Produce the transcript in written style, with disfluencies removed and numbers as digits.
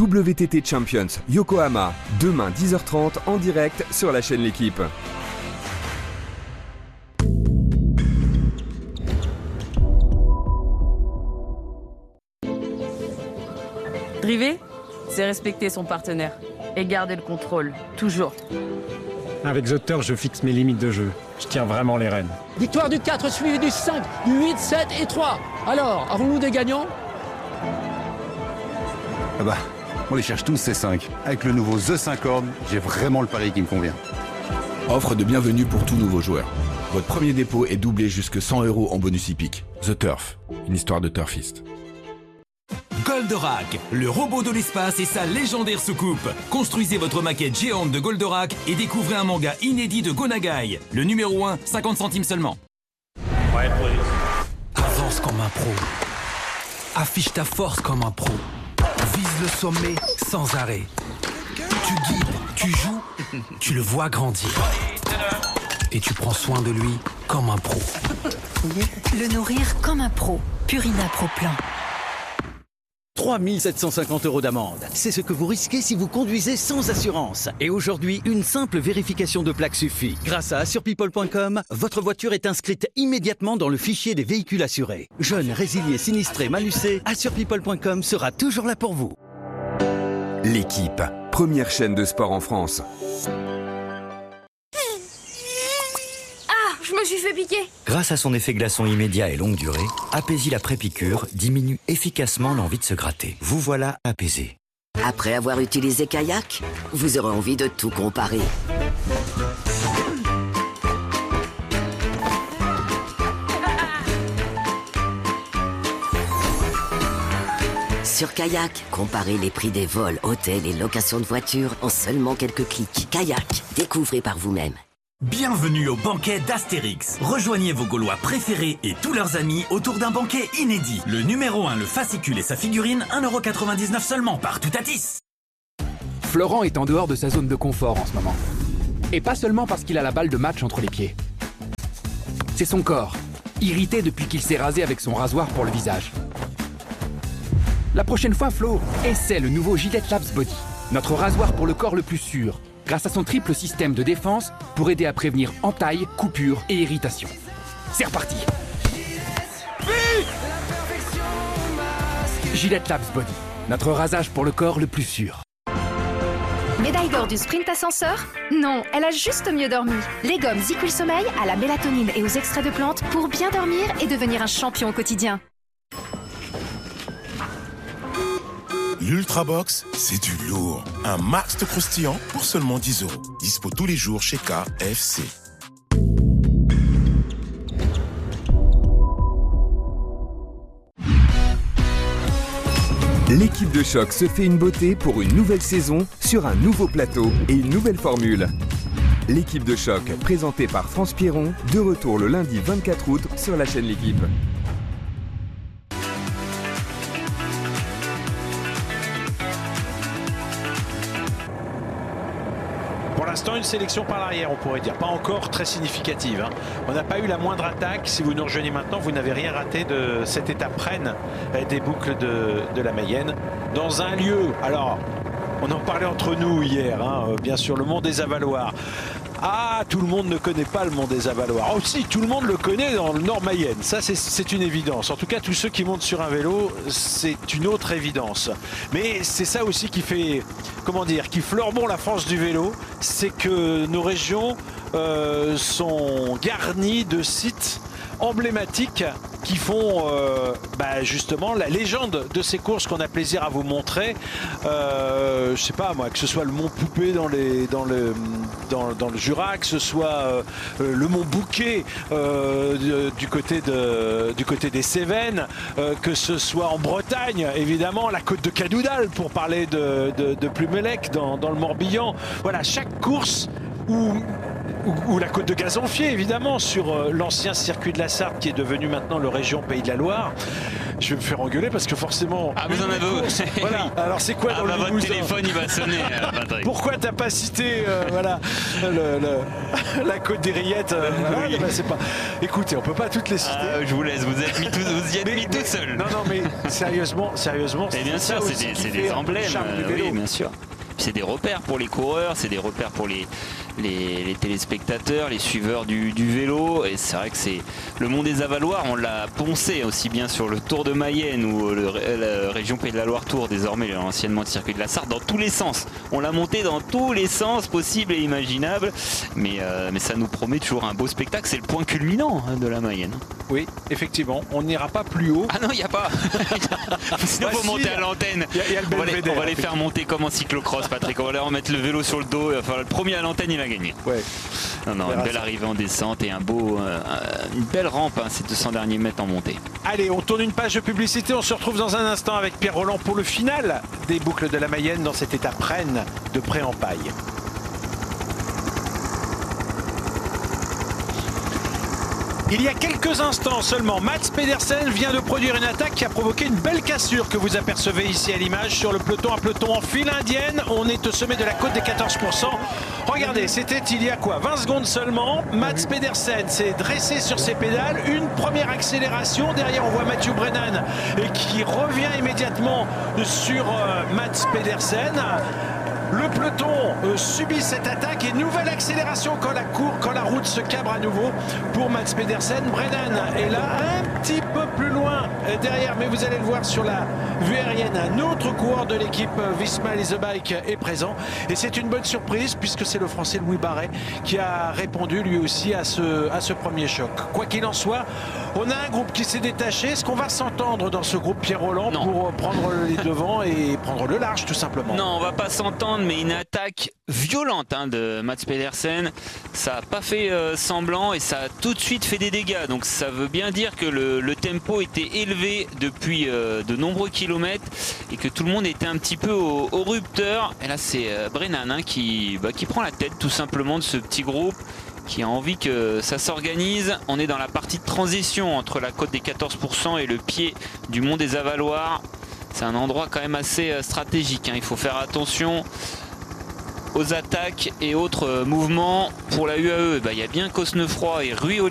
WTT Champions Yokohama, demain 10h30 en direct sur la chaîne L'Équipe. Driver, c'est respecter son partenaire et garder le contrôle, toujours. Avec The Turf, je fixe mes limites de jeu. Je tiens vraiment les rênes. Victoire du 4 suivi du 5, du 8, 7 et 3. Alors, avons-nous des gagnants? Ah bah, on les cherche tous ces 5. Avec le nouveau The 5 Horn, j'ai vraiment le pari qui me convient. Offre de bienvenue pour tout nouveau joueur. Votre premier dépôt est doublé jusque 100 € en bonus hippique. The Turf, une histoire de turfiste. Goldorak, le robot de l'espace et sa légendaire soucoupe. Construisez votre maquette géante de Goldorak et découvrez un manga inédit de Go Nagai. Le numéro 1, 50 centimes seulement. Avance comme un pro. Affiche ta force comme un pro. Vise le sommet sans arrêt. Tu guides, tu joues, tu le vois grandir. Et tu prends soin de lui comme un pro. Le nourrir comme un pro. Purina Pro Plan. 3 750 € d'amende. C'est ce que vous risquez si vous conduisez sans assurance. Et aujourd'hui, une simple vérification de plaque suffit. Grâce à assurepeople.com, votre voiture est inscrite immédiatement dans le fichier des véhicules assurés. Jeunes, résiliés, sinistrés, malucés, assurepeople.com sera toujours là pour vous. L'Équipe, première chaîne de sport en France. Je me suis fait piquer. Grâce à son effet glaçon immédiat et longue durée, Apaisil après-piqûre diminue efficacement l'envie de se gratter. Vous voilà apaisé. Après avoir utilisé Kayak, vous aurez envie de tout comparer. Sur Kayak, comparez les prix des vols, hôtels et locations de voitures en seulement quelques clics. Kayak, découvrez par vous-même. Bienvenue au banquet d'Astérix. Rejoignez vos Gaulois préférés et tous leurs amis autour d'un banquet inédit. Le numéro 1, le fascicule et sa figurine, 1,99 € seulement, partout à Tis. Florent est en dehors de sa zone de confort en ce moment. Et pas seulement parce qu'il a la balle de match entre les pieds. C'est son corps, irrité depuis qu'il s'est rasé avec son rasoir pour le visage. La prochaine fois, Flo, essaie le nouveau Gillette Labs Body. Notre rasoir pour le corps le plus sûr. Grâce à son triple système de défense pour aider à prévenir entailles, coupures et irritations. C'est reparti. Gillette Labs Body, notre rasage pour le corps le plus sûr. Médaille d'or du sprint ascenseur? Non, elle a juste mieux dormi. Les gommes Zicool Sommeil à la mélatonine et aux extraits de plantes pour bien dormir et devenir un champion au quotidien. L'Ultrabox, c'est du lourd. Un max de croustillant pour seulement 10 €. Dispo tous les jours chez KFC. L'équipe de choc se fait une beauté pour une nouvelle saison sur un nouveau plateau et une nouvelle formule. L'équipe de choc, présentée par France Pierron, de retour le lundi 24 août sur la chaîne L'Équipe. Pour l'instant, une sélection par l'arrière, on pourrait dire. Pas encore très significative. On n'a pas eu la moindre attaque. Si vous nous rejoignez maintenant, vous n'avez rien raté de cette étape Rennes des boucles de la Mayenne. Dans un lieu, alors, on en parlait entre nous hier, bien sûr, le mont des Avaloirs. Ah, tout le monde ne connaît pas le mont des Avaloirs. Aussi, tout le monde le connaît dans le Nord Mayenne. Ça, c'est une évidence. En tout cas, tous ceux qui montent sur un vélo, c'est une autre évidence. Mais c'est ça aussi qui fait, comment dire, qui fleure bon la France du vélo. C'est que nos régions sont garnies de sites emblématiques qui font justement la légende de ces courses qu'on a plaisir à vous montrer. Je sais pas moi, que ce soit le mont Poupée dans le Jura, que ce soit le mont Bouquet du côté des Cévennes, que ce soit en Bretagne, évidemment, la côte de Cadoudal pour parler de Plumelec dans le Morbihan. Voilà, chaque course ou la côte de Gazonfier, évidemment, sur l'ancien circuit de la Sarthe qui est devenu maintenant le région Pays de la Loire. je vais me faire engueuler parce que forcément. Ah, vous en avez. Voilà. Alors c'est quoi dans le votre Limousin? téléphone il va sonner, Patrick. Pourquoi t'as pas cité voilà, la côte des Rillettes voilà, bah, c'est pas. Écoutez, on peut pas toutes les citer. Je vous laisse, vous y êtes mis tout seul. Non, mais sérieusement. Et bien sûr, c'est des emblèmes. Oui, bien sûr. C'est des repères pour les coureurs, c'est des repères pour les téléspectateurs, les suiveurs du vélo. Et c'est vrai que c'est le Mont des Avaloirs, on l'a poncé aussi bien sur le Tour de Mayenne ou la région Pays de la Loire Tour, désormais anciennement le circuit de la Sarthe, dans tous les sens. On l'a monté dans tous les sens possibles et imaginables. Mais ça nous promet toujours un beau spectacle. C'est le point culminant de la Mayenne. Oui, effectivement, on n'ira pas plus haut. Ah non, il n'y a pas. Sinon, il faut monter à l'antenne. On va les faire monter comme en cyclocross, Patrick. On va leur mettre le vélo sur le dos. Enfin, le premier à l'antenne, il va gagner. Ouais. Non, une belle arrivée en descente et une belle rampe, ces 200 derniers mètres en montée. Allez, on tourne une page de publicité. On se retrouve dans un instant avec Pierre Rolland pour le final des boucles de la Mayenne dans cette étape Rennes de Pré-en-Paille. Il y a quelques instants seulement, Mats Pedersen vient de produire une attaque qui a provoqué une belle cassure que vous apercevez ici à l'image sur le peloton, un peloton en file indienne. On est au sommet de la côte des 14%. Regardez, c'était il y a 20 secondes seulement. Mats Pedersen s'est dressé sur ses pédales. Une première accélération. Derrière, on voit Mathieu Brennan qui revient immédiatement sur Mats Pedersen. Le peloton subit cette attaque et nouvelle accélération quand la route se cabre à nouveau pour Mats Pedersen. Brennan est là un petit peu plus loin derrière, mais vous allez le voir sur la vue aérienne. Un autre coureur de l'équipe Visma Lease Bike est présent et c'est une bonne surprise puisque c'est le Français Louis Barret qui a répondu lui aussi à ce premier choc. Quoi qu'il en soit, on a un groupe qui s'est détaché. Est-ce qu'on va s'entendre dans ce groupe, Pierre Rolland, pour prendre les devants et prendre le large tout simplement? Non, on va pas s'entendre, mais une attaque violente de Mats Pedersen. Ça n'a pas fait semblant et ça a tout de suite fait des dégâts. Donc ça veut bien dire que le tempo était élevé depuis de nombreux kilomètres et que tout le monde était un petit peu au rupteur. Et là c'est Brennan qui prend la tête tout simplement de ce petit groupe, qui a envie que ça s'organise. On est dans la partie de transition entre la côte des 14% et le pied du Mont des Avaloirs. C'est un endroit quand même assez stratégique. Il faut faire attention aux attaques et autres mouvements. Pour la UAE, il y a bien Cosnefroy et Ruy